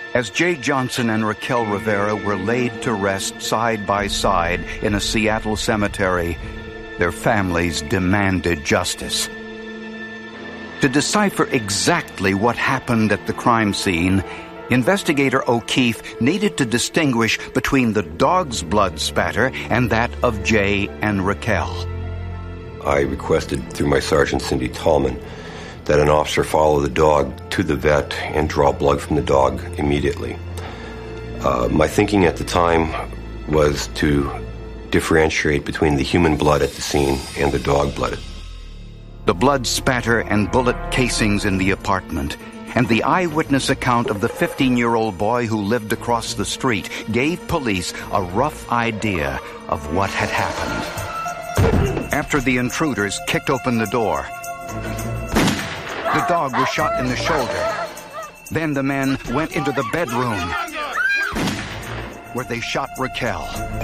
As Jay Johnson and Raquel Rivera were laid to rest side by side in a Seattle cemetery, their families demanded justice. To decipher exactly what happened at the crime scene, investigator O'Keefe needed to distinguish between the dog's blood spatter and that of Jay and Raquel. I requested through my sergeant, Cindy Tallman, that an officer follow the dog to the vet and draw blood from the dog immediately. My thinking at the time was to differentiate between the human blood at the scene and the dog blood. The blood spatter and bullet casings in the apartment and the eyewitness account of the 15-year-old boy who lived across the street gave police a rough idea of what had happened. After the intruders kicked open the door, the dog was shot in the shoulder. Then the men went into the bedroom where they shot Raquel.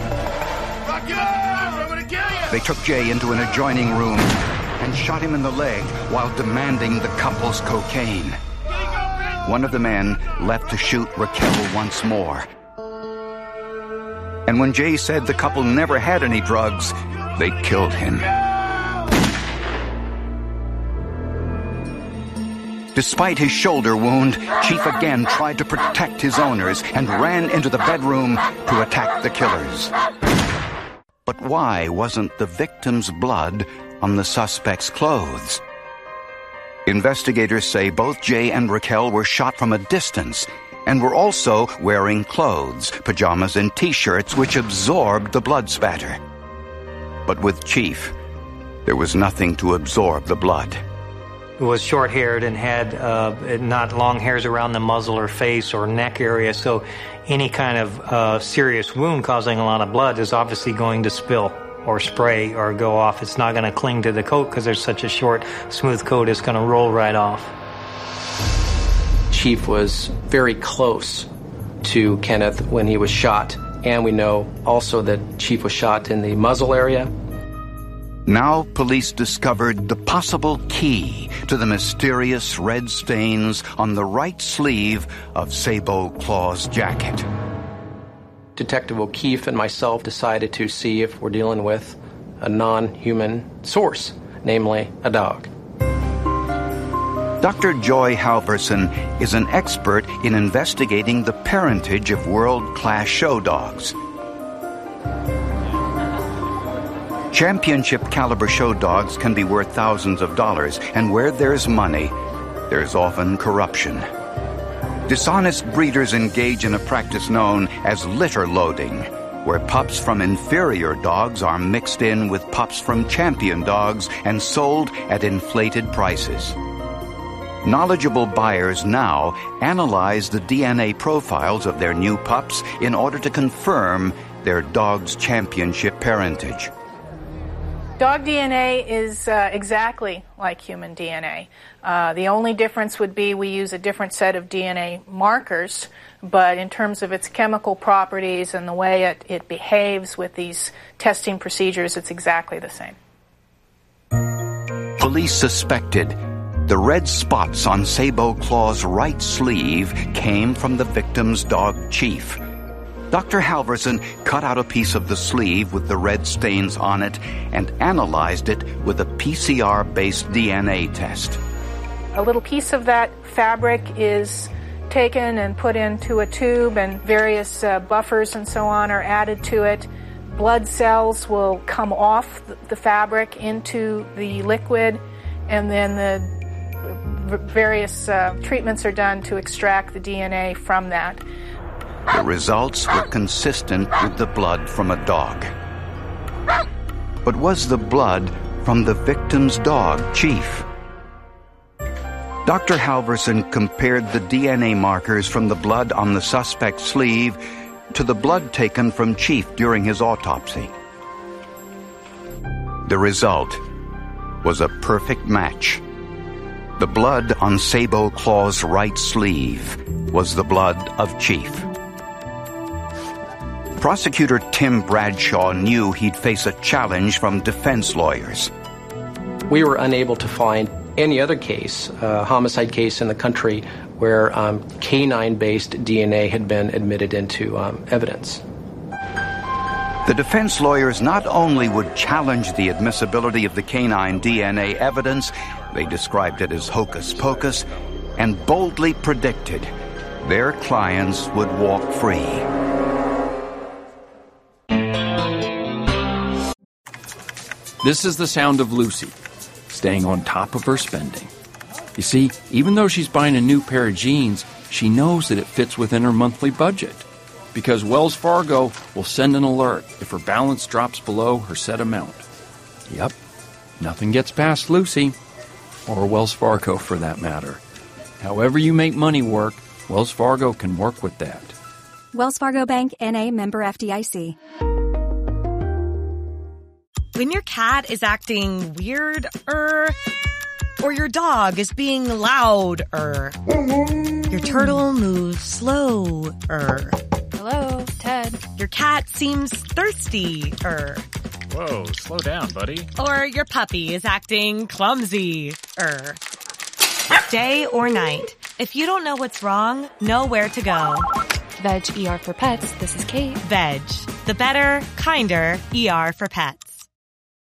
They took Jay into an adjoining room and shot him in the leg while demanding the couple's cocaine. One of the men left to shoot Raquel once more. And when Jay said the couple never had any drugs, they killed him. Despite his shoulder wound, Chief again tried to protect his owners and ran into the bedroom to attack the killers. But why wasn't the victim's blood on the suspect's clothes? Investigators say both Jay and Raquel were shot from a distance and were also wearing clothes, pajamas and T-shirts, which absorbed the blood spatter. But with Chief, there was nothing to absorb the blood. Was short-haired and had not long hairs around the muzzle or face or neck area, so any kind of serious wound causing a lot of blood is obviously going to spill or spray or go off. It's not going to cling to the coat because there's such a short, smooth coat, it's going to roll right off. Chief was very close to Kenneth when he was shot, and we know also that Chief was shot in the muzzle area. Now police discovered the possible key to the mysterious red stains on the right sleeve of Sabo Claw's jacket. Detective O'Keefe and myself decided to see if we're dealing with a non-human source, namely a dog. Dr. Joy Halverson is an expert in investigating the parentage of world-class show dogs. Championship caliber show dogs can be worth thousands of dollars, and where there's money, there's often corruption. Dishonest breeders engage in a practice known as litter loading, where pups from inferior dogs are mixed in with pups from champion dogs and sold at inflated prices. Knowledgeable buyers now analyze the DNA profiles of their new pups in order to confirm their dog's championship parentage. Dog DNA is exactly like human DNA. The only difference would be we use a different set of DNA markers, but in terms of its chemical properties and the way it behaves with these testing procedures, it's exactly the same. Police suspected the red spots on Sabo Claw's right sleeve came from the victim's dog, Chief. Dr. Halverson cut out a piece of the sleeve with the red stains on it and analyzed it with a PCR-based DNA test. A little piece of that fabric is taken and put into a tube, and various buffers and so on are added to it. Blood cells will come off the fabric into the liquid, and then the various treatments are done to extract the DNA from that. The results were consistent with the blood from a dog. But was the blood from the victim's dog, Chief? Dr. Halverson compared the DNA markers from the blood on the suspect's sleeve to the blood taken from Chief during his autopsy. The result was a perfect match. The blood on Sabo Claw's right sleeve was the blood of Chief. Prosecutor Tim Bradshaw knew he'd face a challenge from defense lawyers. We were unable to find any other case, homicide case in the country, where canine-based DNA had been admitted into evidence. The defense lawyers not only would challenge the admissibility of the canine DNA evidence, they described it as hocus pocus, and boldly predicted their clients would walk free. This is the sound of Lucy, staying on top of her spending. You see, even though she's buying a new pair of jeans, she knows that it fits within her monthly budget. Because Wells Fargo will send an alert if her balance drops below her set amount. Yep, nothing gets past Lucy, or Wells Fargo for that matter. However you make money work, Wells Fargo can work with that. Wells Fargo Bank, N.A., member FDIC. When your cat is acting weird, or your dog is being loud, your turtle moves slow, Hello, Ted. Your cat seems thirsty, Whoa, slow down, buddy. or your puppy is acting clumsy, Day or night, if you don't know what's wrong, know where to go. Veg ER for Pets, this is Kate. Veg, the better, kinder ER for pets.